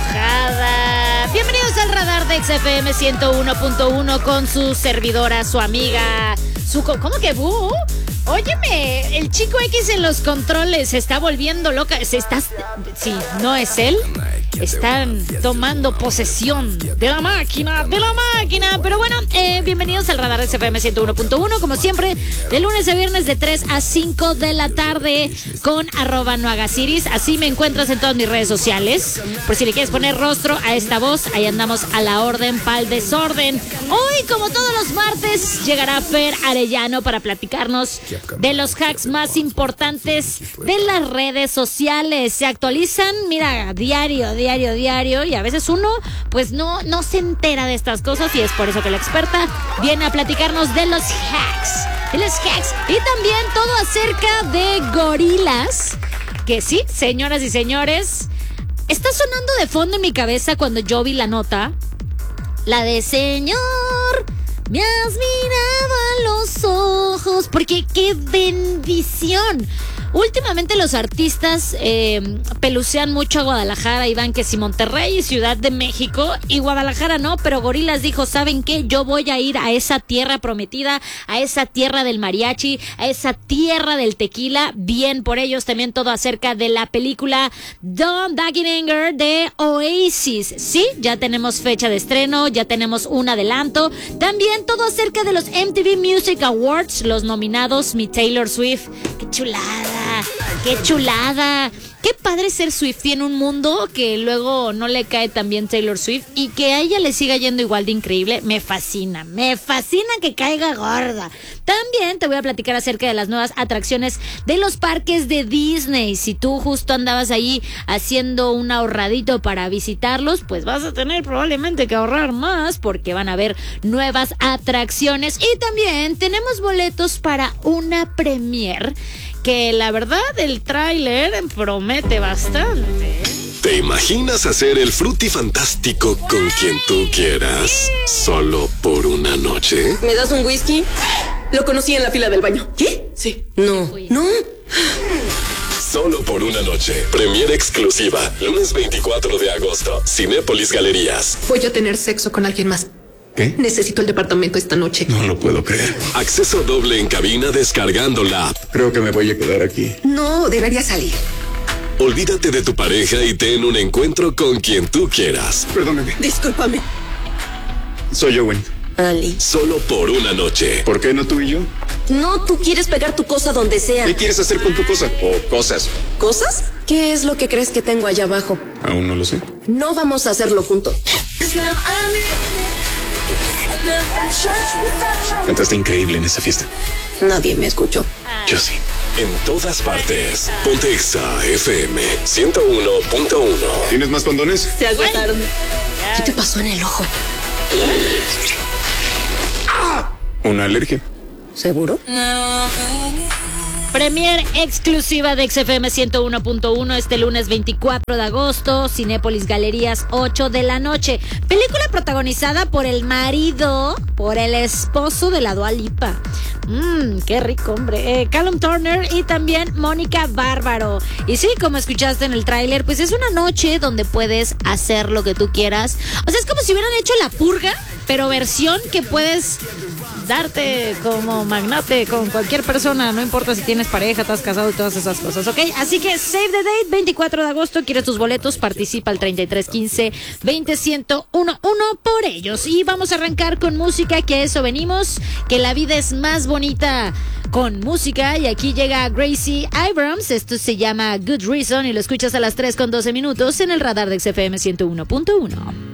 enojada. Bienvenidos al radar de XFM 101.1 con su servidora, su amiga, ¿cómo que bu? Óyeme, el chico X en los controles se está volviendo loca. Sí, no es él. Están tomando posesión de la máquina. Pero bueno, bienvenidos al radar de XFM 101.1. Como siempre, de lunes a viernes de 3 a 5 de la tarde con @nohagasiris. Así me encuentras en todas mis redes sociales. Por si le quieres poner rostro a esta voz, ahí andamos a la orden pa'l desorden. Hoy, como todos los martes, llegará Fer Arellano para platicarnos de los hacks más importantes de las redes sociales. Se actualizan, mira, diario, y a veces uno pues no se entera de estas cosas, y es por eso que la experta viene a platicarnos de los hacks. Y también todo acerca de gorilas, que sí, señoras y señores, está sonando de fondo en mi cabeza cuando yo vi la nota, la de Señor, me has mirado a los ojos, porque qué bendición. Últimamente los artistas pelucean mucho a Guadalajara y van que si Monterrey y Ciudad de México, y Guadalajara no, pero Gorilas dijo, ¿saben qué? Yo voy a ir a esa tierra prometida, a esa tierra del mariachi, a esa tierra del tequila. Bien por ellos. También todo acerca de la película Don't Back in Anger de Oasis. Sí, ya tenemos fecha de estreno, ya tenemos un adelanto. También todo acerca de los MTV Music Awards, los nominados, mi Taylor Swift. ¡Qué chulada! ¡Qué chulada! Qué padre ser Swiftie en un mundo que luego no le cae tan bien Taylor Swift y que a ella le siga yendo igual de increíble. Me fascina que caiga gorda. También te voy a platicar acerca de las nuevas atracciones de los parques de Disney. Si tú justo andabas ahí haciendo un ahorradito para visitarlos, pues vas a tener probablemente que ahorrar más porque van a haber nuevas atracciones. Y también tenemos boletos para una premiere que la verdad el tráiler promete bastante. ¿Te imaginas hacer el frutifantástico con quien tú quieras? ¿Solo por una noche? ¿Me das un whisky? Lo conocí en la fila del baño. ¿Qué? Sí. No. Solo por una noche. Premiere exclusiva. Lunes 24 de agosto. Cinépolis Galerías. Voy a tener sexo con alguien más. ¿Qué? Necesito el departamento esta noche. No lo puedo creer. Acceso doble en cabina descargando la app. Creo que me voy a quedar aquí. No, debería salir. Olvídate de tu pareja y ten un encuentro con quien tú quieras. Perdóname. Discúlpame. Soy Owen. Ali. Solo por una noche. ¿Por qué no tú y yo? No, tú quieres pegar tu cosa donde sea. ¿Qué quieres hacer con tu cosa? O cosas. ¿Cosas? ¿Qué es lo que crees que tengo allá abajo? Aún no lo sé. No vamos a hacerlo juntos. Cantaste increíble en esa fiesta. Nadie me escuchó. Yo sí. En todas partes. Ponte Exa FM 101.1. ¿Tienes más condones? Se agotaron. ¿Qué te pasó en el ojo? ¿Una alergia? ¿Seguro? Premier exclusiva de XFM 101.1 este lunes 24 de agosto, Cinépolis Galerías, 8 de la noche. Película protagonizada por el marido, por el esposo de la Dua Lipa. Qué rico, hombre. Callum Turner y también Mónica Bárbaro. Y sí, como escuchaste en el tráiler, pues es una noche donde puedes hacer lo que tú quieras. O sea, es como si hubieran hecho La Purga, pero versión que puedes darte como magnate con cualquier persona, no importa si tienes pareja, estás casado y todas esas cosas, ¿ok? Así que save the date, 24 de agosto, ¿quieres tus boletos? Participa al 3315-20111 por ellos. Y vamos a arrancar con música, que a eso venimos, que la vida es más bonita con música. Y aquí llega Gracie Abrams, esto se llama Good Reason y lo escuchas a las 3:12 en el radar de XFM 101.1.